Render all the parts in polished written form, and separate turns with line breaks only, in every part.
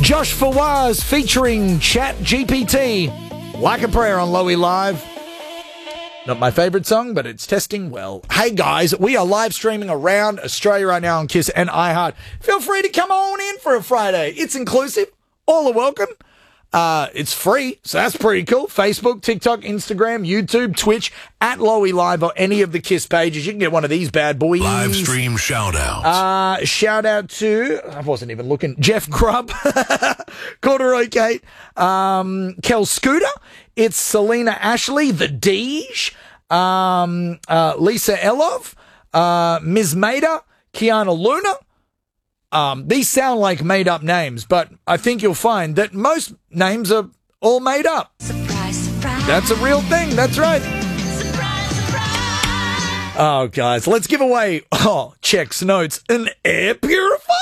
Josh Fawaz featuring Chat GPT. Like a Prayer on Lowy Live. Not my favourite song, but it's testing well. Hey guys, we are live streaming around Australia right now on Kiss and iHeart. Feel free to come on in for a Friday. It's inclusive. All are welcome. It's free, so that's pretty cool. Facebook, TikTok, Instagram, YouTube, Twitch, at Lowy Live, or any of the Kiss pages. You can get one of these bad boys.
Live stream shout-outs.
Shout out to, I wasn't even looking, Jeff Grubb, Corduroy Kate, Kel Scooter, it's Selena Ashley, The Deej, Lisa Elov, Ms. Maida, Kiana Luna. These sound like made-up names, but I think you'll find that most names are all made up.
Surprise, surprise.
That's a real thing. That's right.
Surprise, surprise.
Oh, guys, let's give away, checks notes, an air purifier.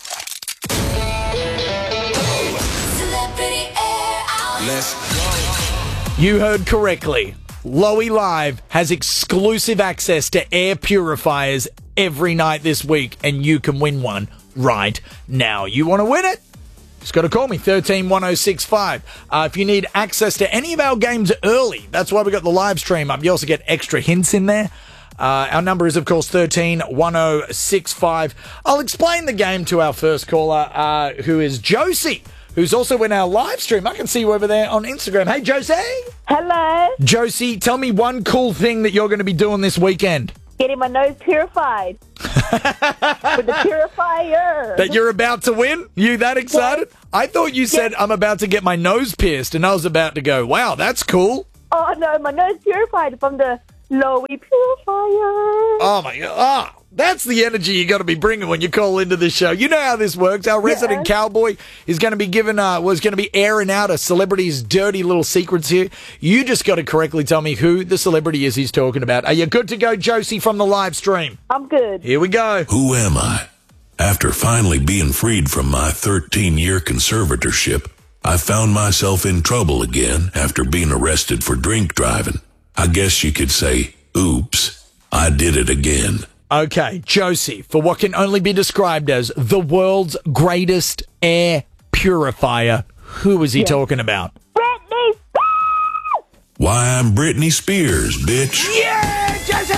Celebrity Air Out.
Let's go.
You heard correctly. Lowy Live has exclusive access to air purifiers every night this week, and you can win one right now. You want to win it? Just got to call me, 131065. If you need access to any of our games early, that's why we got the live stream up. You also get extra hints in there. Our number is, of course, 131065. I'll explain the game to our first caller, who is Josie, who's also in our live stream. I can see you over there on Instagram. Hey, Josie.
Hello.
Josie, tell me one cool thing that you're going to be doing this weekend.
Getting my nose purified. With the purifier.
That you're about to win? You that excited? I thought you said, I'm about to get my nose pierced, and I was about to go, wow, that's cool.
Oh, no, my nose purified from the Lowy purifier.
Oh, my God. Ah, that's the energy you got to be bringing when you call into the show. You know how this works. Our resident cowboy is going to be was going to be airing out a celebrity's dirty little secrets here. You just got to correctly tell me who the celebrity is he's talking about. Are you good to go, Josie, from the live stream?
I'm good.
Here we go.
Who am I? After finally being freed from my 13-year conservatorship, I found myself in trouble again after being arrested for drink driving. I guess you could say, oops, I did it again.
Okay, Josie, for what can only be described as the world's greatest air purifier, who is he talking about?
Britney Spears!
Why, I'm Britney Spears, bitch.
Yeah, Josie!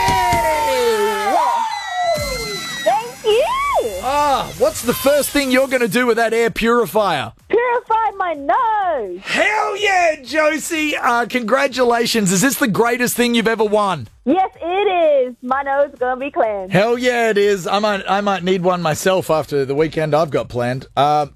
Thank you!
What's the first thing you're going to do with that air purifier?
Purify my nose!
Hell yeah, Josie! Congratulations. Is this the greatest thing you've ever won?
Yes, it is. My nose is going to be cleansed.
Hell yeah, it is. I might need one myself after the weekend I've got planned. What?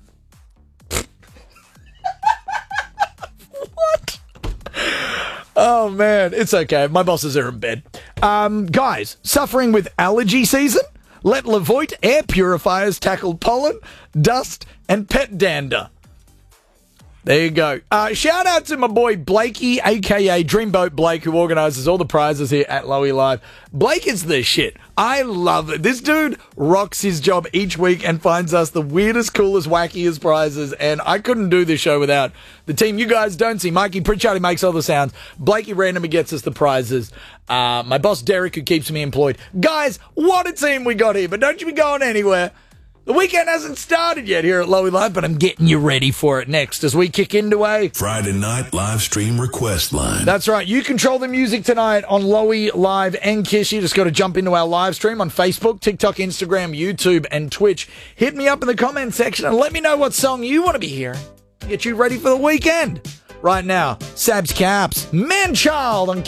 Oh, man. It's okay. My bosses are in bed. Guys, suffering with allergy season? Let Levoit air purifiers tackle pollen, dust, and pet dander. There you go. Shout out to my boy Blakey, a.k.a. Dreamboat Blake, who organises all the prizes here at Lowy Live. Blake is the shit. I love it. This dude rocks his job each week and finds us the weirdest, coolest, wackiest prizes, and I couldn't do this show without the team you guys don't see. Mikey Pritchard, who makes all the sounds. Blakey randomly gets us the prizes. My boss Derek, who keeps me employed. Guys, what a team we got here, but don't you be going anywhere. The weekend hasn't started yet here at Lowy Live, but I'm getting you ready for it next as we kick into a
Friday night live stream request line.
That's right. You control the music tonight on Lowy Live and Kiss. You just got to jump into our live stream on Facebook, TikTok, Instagram, YouTube, and Twitch. Hit me up in the comment section and let me know what song you want to be hearing. Get you ready for the weekend. Right now, Sabs Caps, Man Child on Kiss.